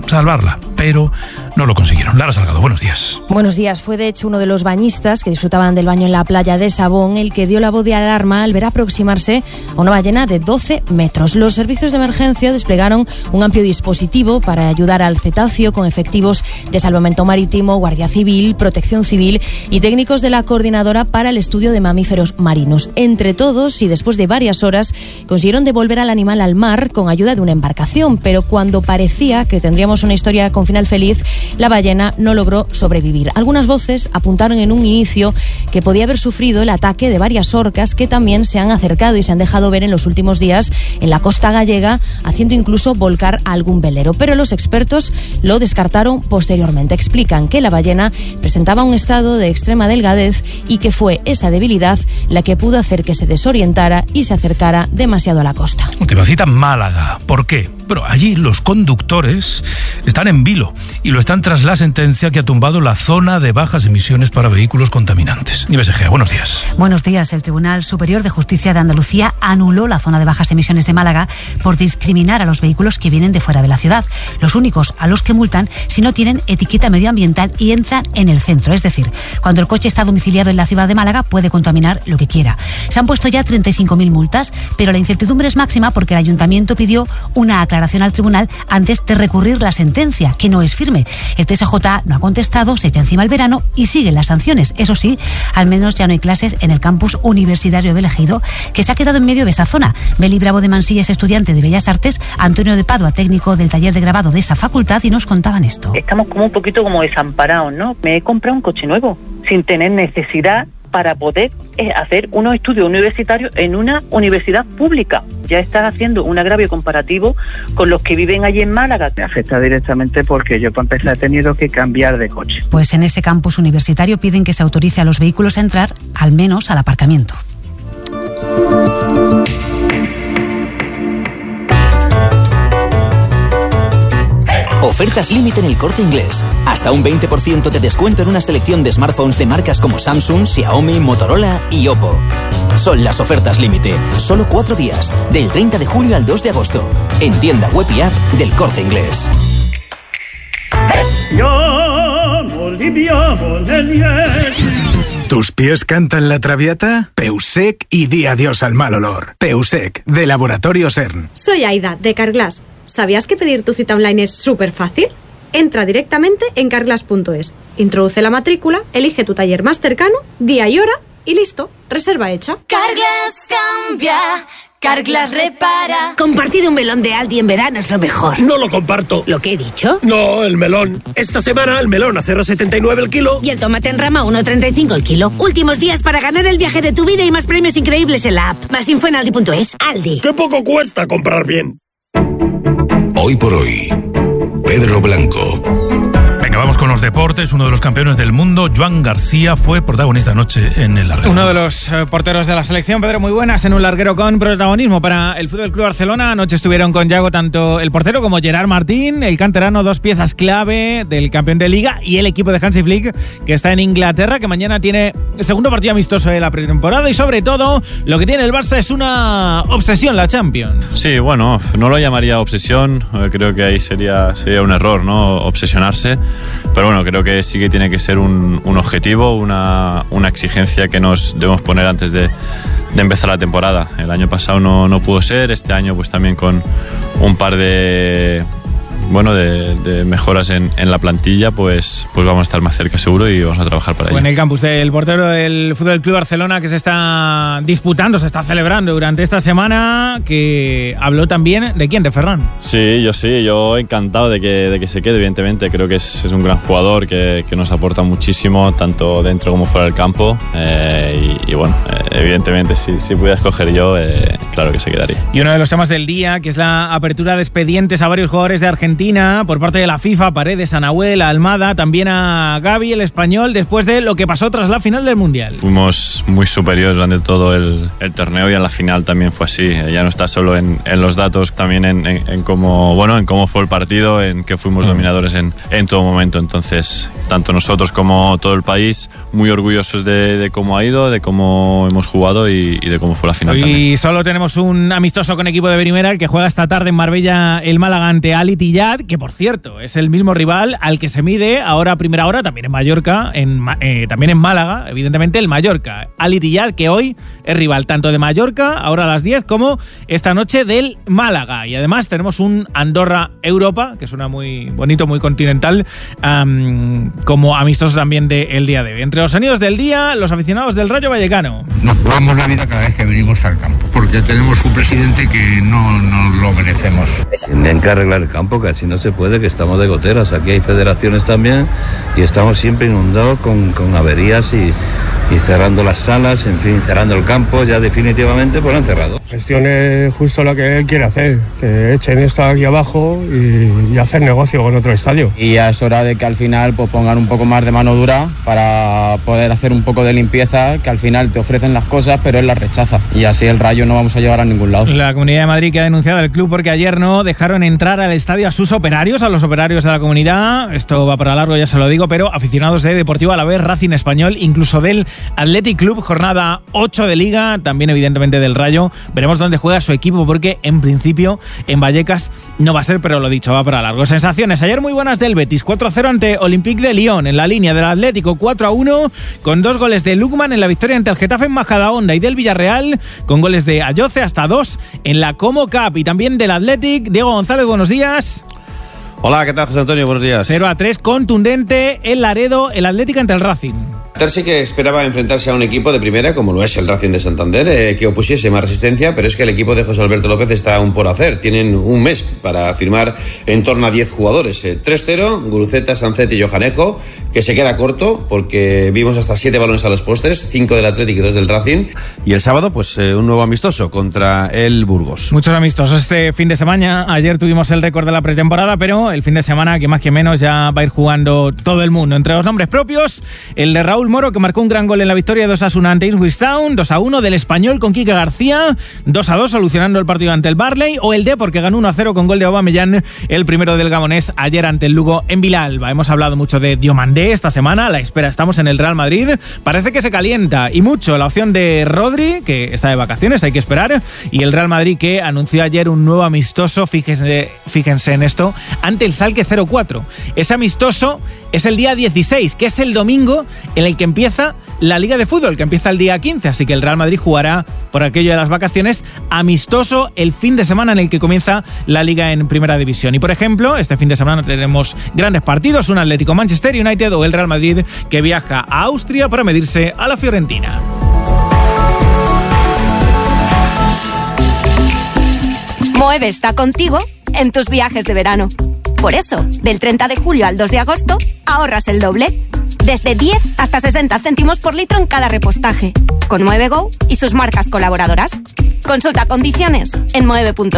salvarla, pero no lo consiguieron. Lara Salgado, buenos días. Buenos días. Fue de hecho uno de los bañistas que disfrutaban del baño en la playa de Sabón el que dio la voz de alarma al ver aproximarse a una ballena de 12 metros. Los servicios de emergencia desplegaron un amplio dispositivo para ayudar al cetáceo con efectivos de salvamento marítimo, Guardia Civil, Protección Civil y técnicos de la Coordinadora para el Estudio de Mamíferos Marinos. Entre todos y después de varias horas consiguieron devolver al animal al mar con ayuda de una embarcación, pero cuando parecía que tendríamos una historia con final feliz, la ballena no logró sobrevivir. Algunas voces apuntaron en un inicio que podía haber sufrido el ataque de varias orcas que también se han acercado y se han dejado ver en los últimos días en la costa gallega, haciendo incluso volcar a algún velero. Pero los expertos lo descartaron posteriormente. Explican que la ballena presentaba un estado de extrema delgadez y que fue esa debilidad la que pudo hacer que se desorientara y se acercara demasiado a la costa. Última cita, Málaga. ¿Por qué? Pero allí los conductores están en vilo y lo están tras la sentencia que ha tumbado la zona de bajas emisiones para vehículos contaminantes. Nieves Egea, buenos días. Buenos días. El Tribunal Superior de Justicia de Andalucía anuló la zona de bajas emisiones de Málaga por discriminar a los vehículos que vienen de fuera de la ciudad, los únicos a los que multan si no tienen etiqueta medioambiental y entran en el centro. Es decir, cuando el coche está domiciliado en la ciudad de Málaga puede contaminar lo que quiera. Se han puesto ya 35.000 multas, pero la incertidumbre es máxima porque el Ayuntamiento pidió una aclaración al tribunal antes de recurrir la sentencia, que no es firme. El TSJ no ha contestado, se echa encima el verano y siguen las sanciones. Eso sí, al menos ya no hay clases en el campus universitario de Ejido, que se ha quedado en medio de esa zona. Beli Bravo de Mansilla es estudiante de Bellas Artes, Antonio de Padua, técnico del taller de grabado de esa facultad, y nos contaban esto. Estamos como un poquito como desamparados, ¿no? Me he comprado un coche nuevo, sin tener necesidad para poder hacer unos estudios universitarios en una universidad pública. Ya estás haciendo un agravio comparativo con los que viven allí en Málaga. Me afecta directamente porque yo para empezar he tenido que cambiar de coche. Pues en ese campus universitario piden que se autorice a los vehículos a entrar, al menos al aparcamiento. Ofertas límite en El Corte Inglés. Hasta un 20% de descuento en una selección de smartphones de marcas como Samsung, Xiaomi, Motorola y Oppo. Son las ofertas límite. Solo 4 días. Del 30 de julio al 2 de agosto. En tienda web y app del Corte Inglés. ¿Tus pies cantan la traviata? Peusec y di adiós al mal olor. Peusec, de Laboratorio CERN. Soy Aida, de Carglass. ¿Sabías que pedir tu cita online es súper fácil? Entra directamente en carglass.es, introduce la matrícula, elige tu taller más cercano, día y hora y listo, reserva hecha. Carglass cambia, Carglass repara. Compartir un melón de Aldi en verano es lo mejor. No lo comparto. ¿Lo que he dicho? No, el melón. Esta semana el melón a 0,79 el kilo. Y el tomate en rama a 1,35 el kilo. Últimos días para ganar el viaje de tu vida y más premios increíbles en la app. Más info en aldi.es. Aldi. ¡Qué poco cuesta comprar bien! Hoy por hoy, Pedro Blanco. Venga, vamos con los deportes. Uno de los campeones del mundo, Joan García, fue protagonista anoche en el larguero. Uno de los porteros de la selección, Pedro, muy buenas, en un larguero con protagonismo para el Fútbol Club Barcelona. Anoche estuvieron con Yago tanto el portero como Gerard Martín, el canterano, dos piezas clave del campeón de Liga, y el equipo de Hansi Flick, que está en Inglaterra, que mañana tiene el segundo partido amistoso de la pretemporada, y sobre todo, lo que tiene el Barça es una obsesión, la Champions. Sí, bueno, no lo llamaría obsesión, creo que ahí sería un error, ¿no? Obsesionarse. Pero bueno, creo que sí que tiene que ser un objetivo, una exigencia que nos debemos poner antes de empezar la temporada. El año pasado no pudo ser, este año pues también con un par de mejoras en la plantilla, pues vamos a estar más cerca seguro y vamos a trabajar para ello. En el campus del portero del Fútbol Club Barcelona, que se está disputando, se está celebrando durante esta semana, que habló también de quién, de Ferran. Sí, yo encantado de que se quede, evidentemente. Creo que es un gran jugador que nos aporta muchísimo, tanto dentro como fuera del campo, y bueno, evidentemente si pudiera escoger yo, claro que se quedaría. Y uno de los temas del día, que es la apertura de expedientes a varios jugadores de Argentina por parte de la FIFA, Paredes, a Nahuel, a Almada, también a Gavi, el español, después de lo que pasó tras la final del Mundial. Fuimos muy superiores durante todo el torneo y en la final también fue así. Ya no está solo en los datos, también en cómo fue el partido, en que fuimos dominadores en todo momento. Entonces, tanto nosotros como todo el país, muy orgullosos de cómo ha ido, de cómo hemos jugado y de cómo fue la final. Y también. solo tenemos un amistoso con equipo de primera, el que juega esta tarde en Marbella, el Málaga ante Al Ittihad. Al-Ittihad, que por cierto es el mismo rival al que se mide ahora a primera hora, también en Mallorca, también en Málaga, evidentemente el Mallorca. Al-Ittihad, que hoy es rival tanto de Mallorca, ahora a las 10, como esta noche del Málaga. Y además tenemos un Andorra-Europa, que suena muy bonito, muy continental, como amistoso también del día de hoy. Entre los sonidos del día, los aficionados del Rayo Vallecano. Nos jugamos la vida cada vez que venimos al campo, porque tenemos un presidente que no nos lo merecemos. Tienen que arreglar el campo, que así no se puede, que estamos de goteras. Aquí hay federaciones también y estamos siempre inundados con averías y cerrando las salas, en fin, cerrando el campo, ya definitivamente pues lo han cerrado. La gestión es justo lo que él quiere hacer, que echen esto aquí abajo y hacer negocio con otro estadio. Y ya es hora de que al final pues pongan un poco más de mano dura para poder hacer un poco de limpieza, que al final te ofrecen las cosas pero él las rechaza y así el Rayo no vamos a llegar a ningún lado. La Comunidad de Madrid, que ha denunciado al club porque ayer no dejaron entrar al estadio a sus operarios, a los operarios de la comunidad. Esto va para largo, ya se lo digo, pero aficionados de Deportivo Alavés, Racing Español, incluso del Athletic Club, jornada 8 de Liga, también evidentemente del Rayo. Veremos dónde juega su equipo porque en principio en Vallecas no va a ser, pero lo dicho, va para largo. Sensaciones, ayer muy buenas del Betis, 4-0 ante Olympique de Lyon, en la línea del Atlético 4-1, con 2 goles de Lukman en la victoria ante el Getafe en Majadahonda, y del Villarreal con goles de Ayoce, hasta 2 en la Como Cup, y también del Athletic. Diego González, buenos días. Hola, ¿qué tal, José Antonio? Buenos días. 0-3, contundente el Laredo, el Atlético ante el Racing. Sí que esperaba enfrentarse a un equipo de primera, como lo es el Racing de Santander, que opusiese más resistencia, pero es que el equipo de José Alberto López está aún por hacer. Tienen un mes para firmar en torno a 10 jugadores. 3-0, Guruceta, Sancet y Johanejo, que se queda corto porque vimos hasta 7 balones a los postes, 5 del Atlético y 2 del Racing. Y el sábado, pues un nuevo amistoso contra el Burgos. Muchos amistosos este fin de semana. Ayer tuvimos el récord de la pretemporada, pero el fin de semana, que más que menos, ya va a ir jugando todo el mundo. Entre los nombres propios, el de Raúl Moro, que marcó un gran gol en la victoria de Osasuna ante Ipswich Town, 2-1, del Español con Quique García, 2-2, solucionando el partido ante el Barley, o el Depor, que ganó 1-0 con gol de Aubameyang, el primero del Gabonés, ayer ante el Lugo en Vilalba. Hemos hablado mucho de Diomandé esta semana, a la espera estamos en el Real Madrid, parece que se calienta, y mucho la opción de Rodri, que está de vacaciones, hay que esperar, y el Real Madrid, que anunció ayer un nuevo amistoso, fíjense en esto, ante el Schalke 04. Ese amistoso es el día 16, que es el domingo en el que empieza la Liga de Fútbol, que empieza el día 15, así que el Real Madrid jugará, por aquello de las vacaciones, amistoso el fin de semana en el que comienza la Liga en Primera División. Y por ejemplo, este fin de semana tenemos grandes partidos, un Atlético Manchester United o el Real Madrid, que viaja a Austria para medirse a la Fiorentina. Moeve está contigo en tus viajes de verano. Por eso, del 30 de julio al 2 de agosto, ahorras el doble. Desde 10 hasta 60 céntimos por litro en cada repostaje. Con Moeve Go y sus marcas colaboradoras. Consulta condiciones en moeve.es.